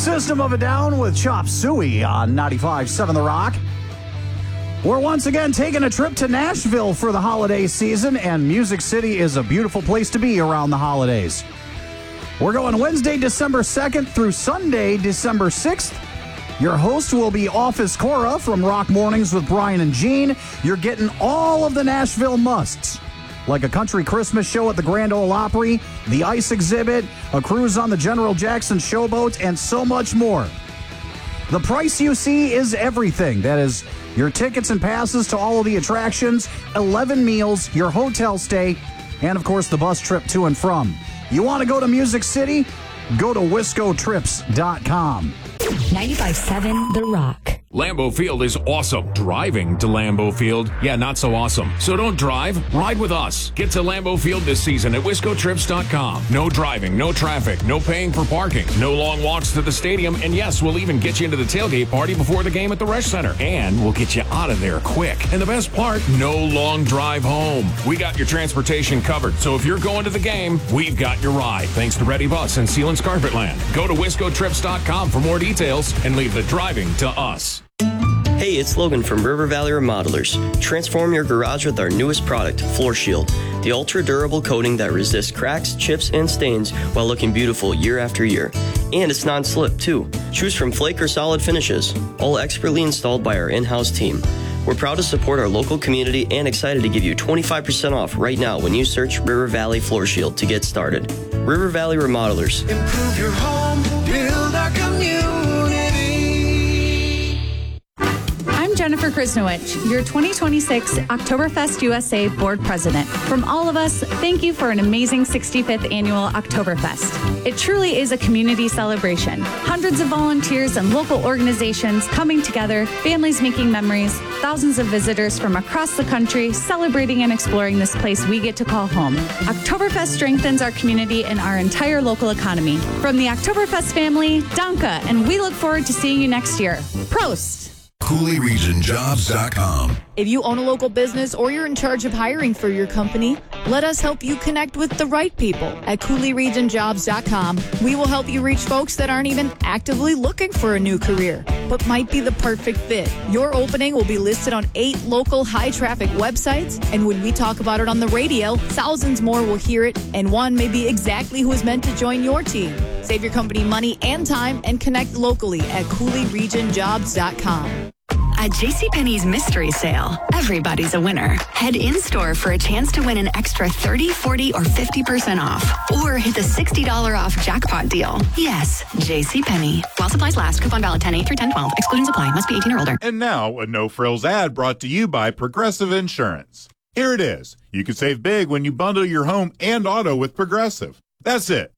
System of a Down with Chop Suey on 95.7 The Rock. We're once again taking a trip to Nashville for the holiday season, and Music City is a beautiful place to be around the holidays. We're going Wednesday, December 2nd through Sunday, December 6th. Your host will be Office Cora from Rock Mornings with Brian and Gene. You're getting all of the Nashville musts, like a country Christmas show at the Grand Ole Opry, the ice exhibit, a cruise on the General Jackson showboat, and so much more. The price you see is everything. That is your tickets and passes to all of the attractions, 11 meals, your hotel stay, and of course the bus trip to and from. You want to go to Music City? Go to wiscotrips.com. 95.7 The Rock. Lambeau Field is awesome. Driving to Lambeau Field, yeah, not so awesome. So don't drive, ride with us. Get to Lambeau Field this season at wiscotrips.com. No driving, no traffic, no paying for parking, no long walks to the stadium, and yes, we'll even get you into the tailgate party before the game at the Resch Center. And we'll get you out of there quick. And the best part, no long drive home. We got your transportation covered, so if you're going to the game, we've got your ride. Thanks to Ready Bus and Sealands Carpetland. Go to wiscotrips.com for more details and leave the driving to us. Hey, it's Logan from River Valley Remodelers. Transform your garage with our newest product, Floor Shield, the ultra-durable coating that resists cracks, chips, and stains while looking beautiful year after year. And it's non-slip, too. Choose from flake or solid finishes, all expertly installed by our in-house team. We're proud to support our local community and excited to give you 25% off right now when you search River Valley Floor Shield to get started. River Valley Remodelers. Improve your home, build our community. Jennifer Krisnowicz, your 2026 Oktoberfest USA Board President. From all of us, thank you for an amazing 65th Annual Oktoberfest. It truly is a community celebration. Hundreds of volunteers and local organizations coming together, families making memories, thousands of visitors from across the country celebrating and exploring this place we get to call home. Oktoberfest strengthens our community and our entire local economy. From the Oktoberfest family, Danke, and we look forward to seeing you next year. Prost! CooleyRegionJobs.com. If you own a local business or you're in charge of hiring for your company, let us help you connect with the right people at CooleyRegionJobs.com. We will help you reach folks that aren't even actively looking for a new career, but might be the perfect fit. Your opening will be listed on 8 local high-traffic websites, and when we talk about it on the radio, thousands more will hear it, and one may be exactly who is meant to join your team. Save your company money and time and connect locally at CooleyRegionJobs.com. At JCPenney's Mystery Sale, everybody's a winner. Head in-store for a chance to win an extra 30, 40, or 50% off. Or hit the $60 off jackpot deal. Yes, JCPenney. While supplies last, coupon valid 10/8 through 10/12. Excluding supply. Must be 18 or older. And now, a no-frills ad brought to you by Progressive Insurance. Here it is. You can save big when you bundle your home and auto with Progressive. That's it.